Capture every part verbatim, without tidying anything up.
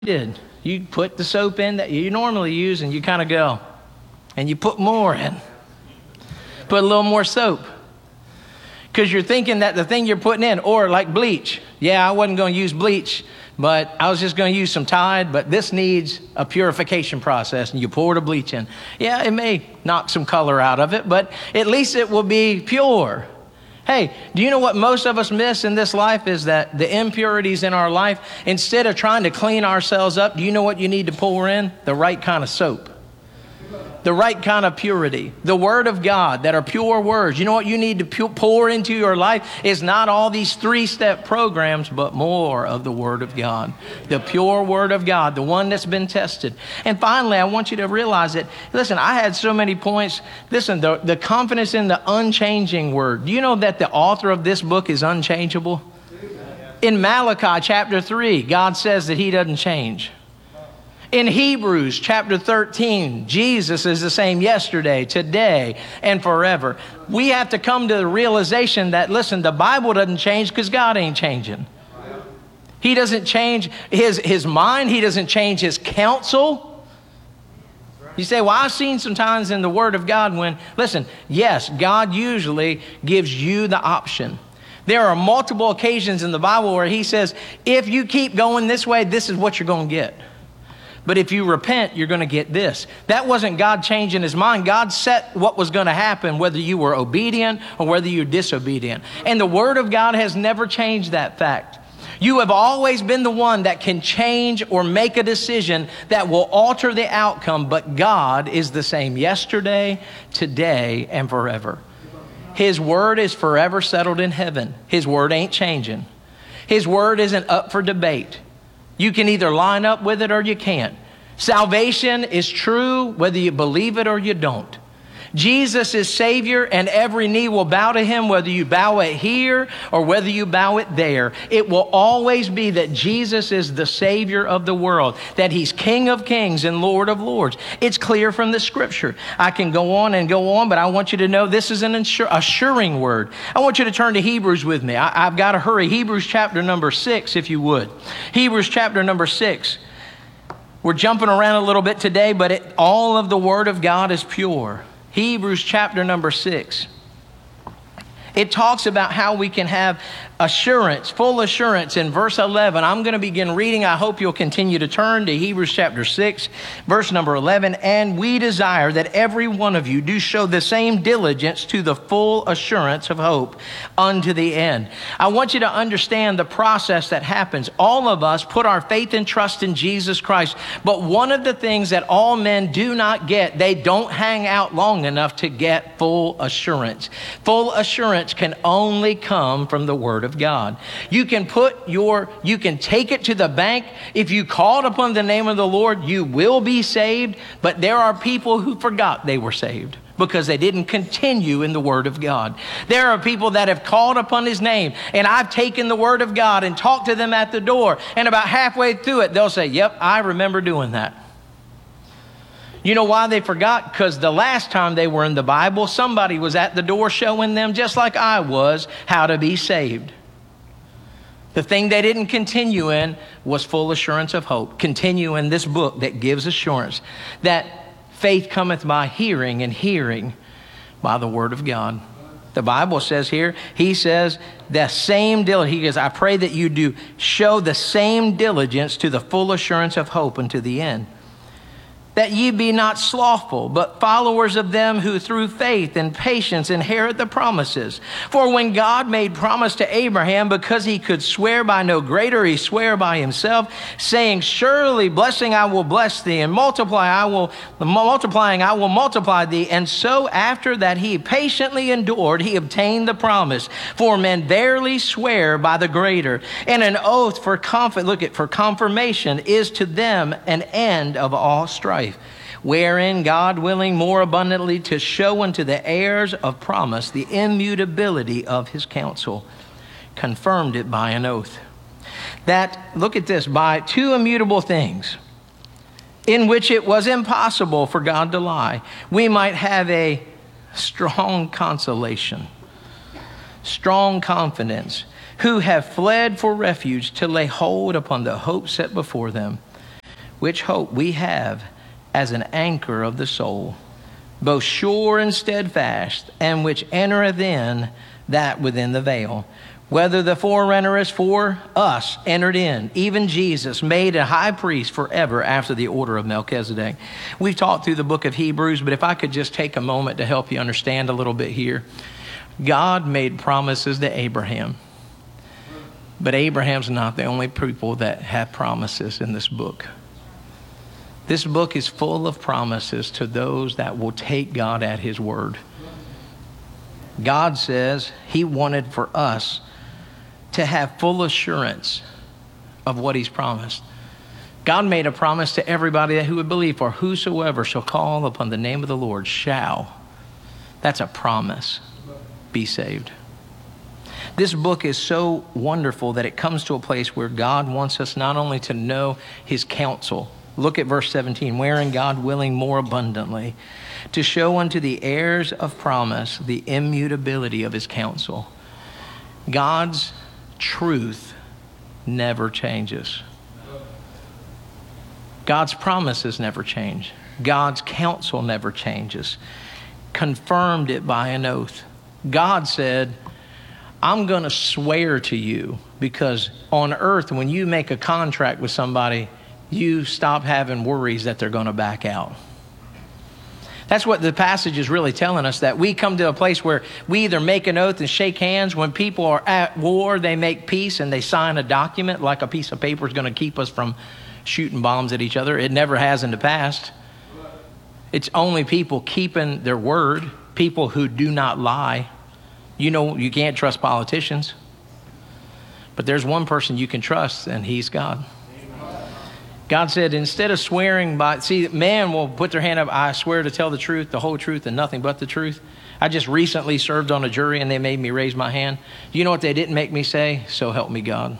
did. You put the soap in that you normally use and you kind of go, and you put more in. Put a little more soap. Because you're thinking that the thing you're putting in, or like bleach. Yeah, I wasn't going to use bleach, but I was just going to use some Tide, but this needs a purification process, and you pour the bleach in. Yeah, it may knock some color out of it, but at least it will be pure. Hey, do you know what most of us miss in this life is that the impurities in our life, instead of trying to clean ourselves up, do you know what you need to pour in? The right kind of soap. The right kind of purity. The Word of God that are pure words. You know what you need to pu- pour into your life is not all these three-step programs, but more of the Word of God. The pure Word of God, the one that's been tested. And finally, I want you to realize that, listen, I had so many points. Listen, the, the confidence in the unchanging Word. Do you know that the author of this book is unchangeable? In Malachi chapter three, God says that He doesn't change. In Hebrews chapter thirteen, Jesus is the same yesterday, today, and forever. We have to come to the realization that, listen, the Bible doesn't change because God ain't changing. He doesn't change his, his mind. He doesn't change His counsel. You say, well, I've seen some times in the Word of God when, listen, yes, God usually gives you the option. There are multiple occasions in the Bible where He says, if you keep going this way, this is what you're going to get. But if you repent, you're going to get this. That wasn't God changing His mind. God set what was going to happen, whether you were obedient or whether you're disobedient. And the Word of God has never changed that fact. You have always been the one that can change or make a decision that will alter the outcome, but God is the same yesterday, today, and forever. His Word is forever settled in heaven. His Word ain't changing. His Word isn't up for debate. You can either line up with it or you can't. Salvation is true whether you believe it or you don't. Jesus is Savior, and every knee will bow to Him, whether you bow it here or whether you bow it there. It will always be that Jesus is the Savior of the world, that He's King of kings and Lord of lords. It's clear from the Scripture. I can go on and go on, but I want you to know this is an assur- assuring word. I want you to turn to Hebrews with me. I- I've got to hurry. Hebrews chapter number six, if you would. Hebrews chapter number six. We're jumping around a little bit today, but it, all of the Word of God is pure. Hebrews chapter number six. It talks about how we can have assurance, full assurance in verse eleven. I'm going to begin reading. I hope you'll continue to turn to Hebrews chapter six, verse number eleven. And we desire that every one of you do show the same diligence to the full assurance of hope unto the end. I want you to understand the process that happens. All of us put our faith and trust in Jesus Christ. But one of the things that all men do not get, they don't hang out long enough to get full assurance. Full assurance can only come from the Word of God. You can put your, you can take it to the bank. If you called upon the name of the Lord, you will be saved. But there are people who forgot they were saved because they didn't continue in the Word of God. There are people that have called upon His name, and I've taken the Word of God and talked to them at the door, and about halfway through it, they'll say, yep, I remember doing that. You know why they forgot? Because the last time they were in the Bible, somebody was at the door showing them, just like I was, how to be saved. The thing they didn't continue in was full assurance of hope. Continue in this book that gives assurance that faith cometh by hearing, and hearing by the Word of God. The Bible says here, He says, the same diligence. He goes, I pray that you do show the same diligence to the full assurance of hope unto the end. That ye be not slothful, but followers of them who through faith and patience inherit the promises. For when God made promise to Abraham, because he could swear by no greater, he sware by himself, saying, surely blessing I will bless thee, and multiply I will multiplying I will multiply thee. And so after that he patiently endured, he obtained the promise. For men verily swear by the greater, and an oath for confidence, look at for confirmation is to them an end of all strife. Wherein God willing more abundantly to show unto the heirs of promise the immutability of His counsel, confirmed it by an oath. That, look at this, by two immutable things, in which it was impossible for God to lie, we might have a strong consolation, strong confidence, who have fled for refuge to lay hold upon the hope set before them. which hope we have as an anchor of the soul, both sure and steadfast, and which entereth in that within the veil. Whether the forerunner is for us entered in, even Jesus made a high priest forever after the order of Melchizedek. We've talked through the book of Hebrews, but if I could just take a moment to help you understand a little bit here. God made promises to Abraham, but Abraham's not the only people that have promises in this book. This book is full of promises to those that will take God at his word. God says he wanted for us to have full assurance of what he's promised. God made a promise to everybody who would believe, for whosoever shall call upon the name of the Lord shall, that's a promise, be saved. This book is so wonderful that it comes to a place where God wants us not only to know his counsel. Look at verse seventeen, wherein God willing more abundantly to show unto the heirs of promise the immutability of his counsel. God's truth never changes. God's promises never change. God's counsel never changes. Confirmed it by an oath. God said, I'm going to swear to you, because on earth, when you make a contract with somebody, you stop having worries that they're going to back out. That's what the passage is really telling us, that we come to a place where we either make an oath and shake hands. When people are at war, they make peace and they sign a document like a piece of paper is going to keep us from shooting bombs at each other. It never has in the past. It's only people keeping their word, people who do not lie. You know, you can't trust politicians, but there's one person you can trust, and he's God. God said, instead of swearing by, see, man will put their hand up, I swear to tell the truth, the whole truth, and nothing but the truth. I just recently served on a jury and they made me raise my hand. You know what they didn't make me say? So help me God.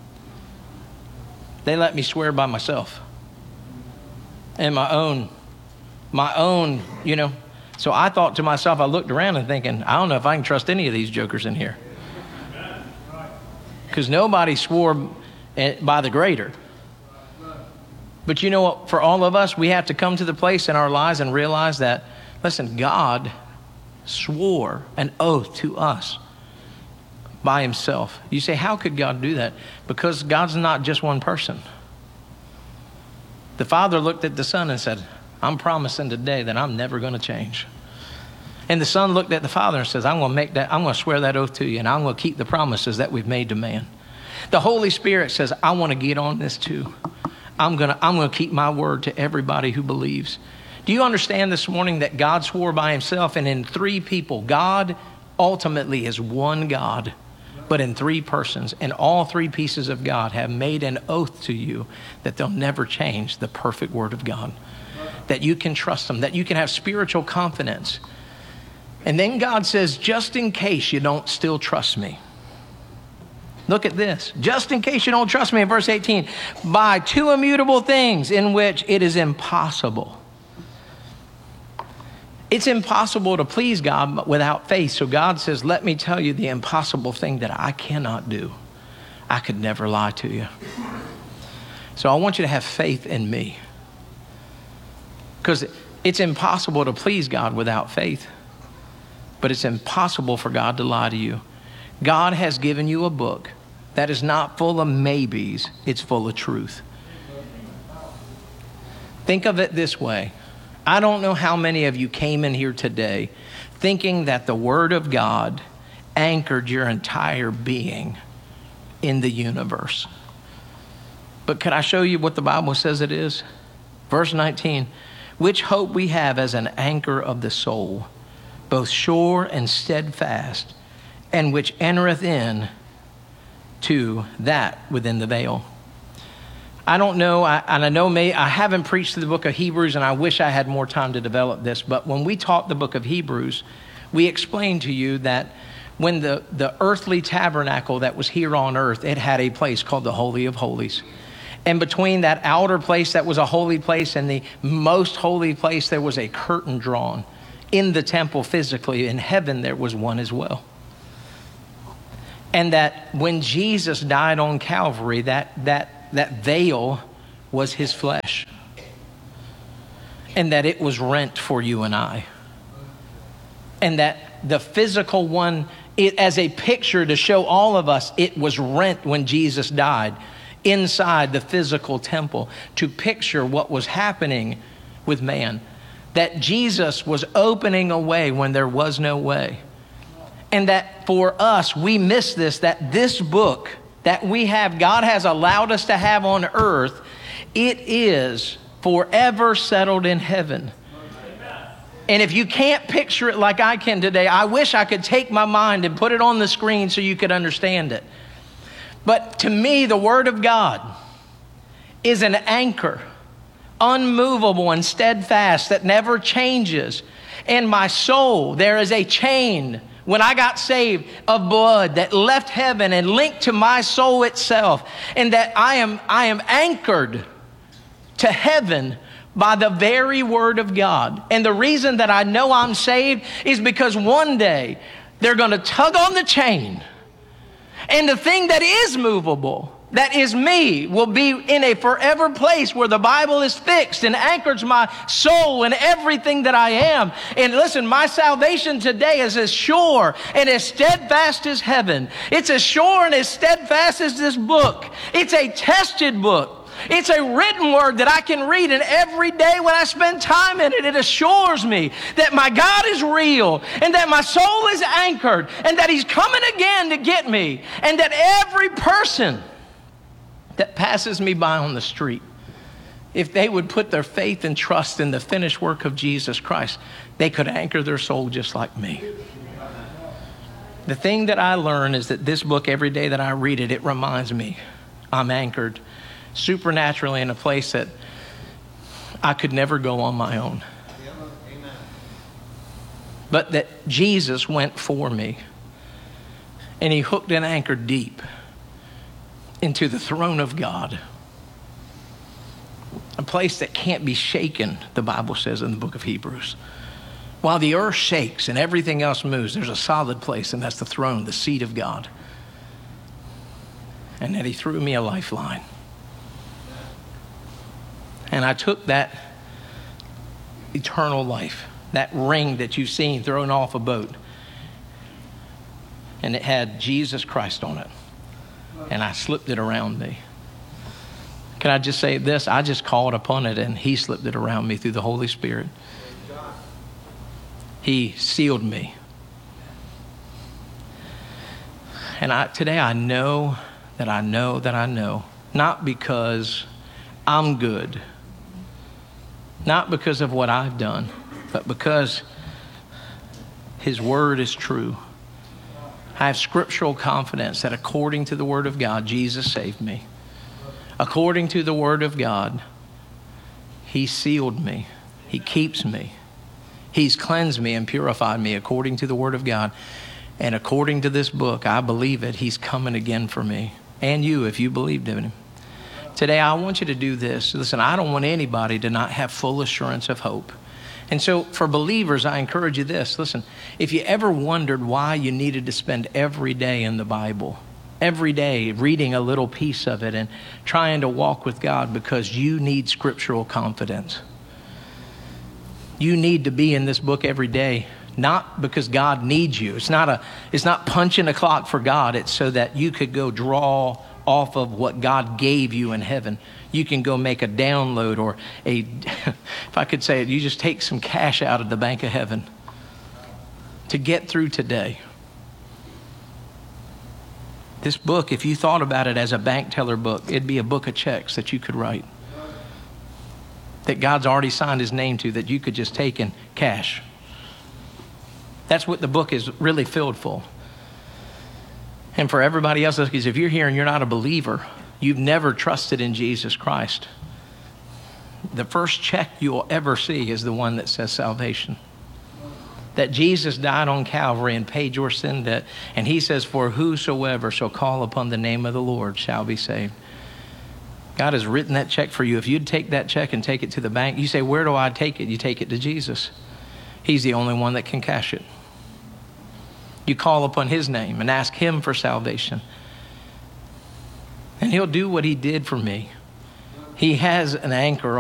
They let me swear by myself and my own, my own, you know. So I thought to myself, I looked around and thinking, I don't know if I can trust any of these jokers in here. Because nobody swore by the greater. But you know what, for all of us, we have to come to the place in our lives and realize that, listen, God swore an oath to us by himself. You say, how could God do that? Because God's not just one person. The Father looked at the Son and said, I'm promising today that I'm never going to change. And the Son looked at the Father and says, I'm going to make that, I'm going to swear that oath to you, and I'm going to keep the promises that we've made to man. The Holy Spirit says, I want to get on this too. I'm going to I'm going to keep my word to everybody who believes. Do you understand this morning that God swore by himself, and in three people? God ultimately is one God, but in three persons. And all three pieces of God have made an oath to you that they'll never change the perfect word of God, that you can trust them, that you can have spiritual confidence. And then God says, just in case you don't still trust me. Look at this. Just in case you don't trust me, in verse eighteen, by two immutable things in which it is impossible. It's impossible to please God without faith. So God says, let me tell you the impossible thing that I cannot do. I could never lie to you. So I want you to have faith in me. Because it's impossible to please God without faith. But it's impossible for God to lie to you. God has given you a book that is not full of maybes, it's full of truth. Think of it this way. I don't know how many of you came in here today thinking that the Word of God anchored your entire being in the universe. But could I show you what the Bible says it is? Verse nineteen, which hope we have as an anchor of the soul, both sure and steadfast, and which entereth in to that within the veil. I don't know, I, and I know may, I haven't preached the book of Hebrews, and I wish I had more time to develop this, but when we taught the book of Hebrews, we explained to you that when the, the earthly tabernacle that was here on earth, it had a place called the Holy of Holies. And between that outer place that was a holy place and the most holy place, there was a curtain drawn. In the temple physically, in heaven there was one as well. And that when Jesus died on Calvary, that that that veil was his flesh, and that it was rent for you and I, and that the physical one, it as a picture to show all of us, it was rent when Jesus died inside the physical temple, to picture what was happening with man, that Jesus was opening a way when there was no way. And that for us, we miss this, that this book that we have, God has allowed us to have on earth, it is forever settled in heaven. And if you can't picture it like I can today, I wish I could take my mind and put it on the screen so you could understand it. But to me, the Word of God is an anchor, unmovable and steadfast, that never changes. And my soul, there is a chain when I got saved of blood that left heaven and linked to my soul itself. And that I am, I am anchored to heaven by the very Word of God. And the reason that I know I'm saved is because one day they're going to tug on the chain, and the thing that is movable, that is me, will be in a forever place where the Bible is fixed and anchors my soul and everything that I am. And listen, my salvation today is as sure and as steadfast as heaven. It's as sure and as steadfast as this book. It's a tested book. It's a written word that I can read, and every day when I spend time in it, it assures me that my God is real, and that my soul is anchored, and that he's coming again to get me, and that every person that passes me by on the street, if they would put their faith and trust in the finished work of Jesus Christ, they could anchor their soul just like me. The thing that I learn is that this book, every day that I read it, it reminds me I'm anchored supernaturally in a place that I could never go on my own. But that Jesus went for me, and he hooked and anchored deep into the throne of God. A place that can't be shaken, the Bible says in the book of Hebrews. While the earth shakes and everything else moves, there's a solid place, and that's the throne, the seat of God. And that he threw me a lifeline. And I took that eternal life, that ring that you've seen thrown off a boat, and it had Jesus Christ on it. And I slipped it around me. Can I just say this? I just called upon it, and he slipped it around me through the Holy Spirit. He sealed me. And I, today I know that I know that I know, not because I'm good, not because of what I've done, but because his word is true. I have scriptural confidence that according to the word of God, Jesus saved me. According to the word of God, he sealed me. He keeps me. He's cleansed me and purified me according to the word of God. And according to this book, I believe it. He's coming again for me and you if you believed in him. Today, I want you to do this. Listen, I don't want anybody to not have full assurance of hope. And so for believers, I encourage you this. Listen, if you ever wondered why you needed to spend every day in the Bible, every day reading a little piece of it and trying to walk with God because you need scriptural confidence. You need to be in this book every day, not because God needs you. It's not a, it's not punching a clock for God. It's so that you could go draw off of what God gave you in heaven. You can go make a download or a, if I could say it, you just take some cash out of the bank of heaven to get through today. This book, if you thought about it as a bank teller book, it'd be a book of checks that you could write, that God's already signed his name to, that you could just take in cash. That's what the book is really filled full. And for everybody else, because if you're here and you're not a believer, you've never trusted in Jesus Christ, the first check you'll ever see is the one that says salvation. That Jesus died on Calvary and paid your sin debt. And he says, for whosoever shall call upon the name of the Lord shall be saved. God has written that check for you. If you'd take that check and take it to the bank, you say, where do I take it? You take it to Jesus. He's the only one that can cash it. You call upon his name and ask him for salvation. And he'll do what he did for me. He has an anchor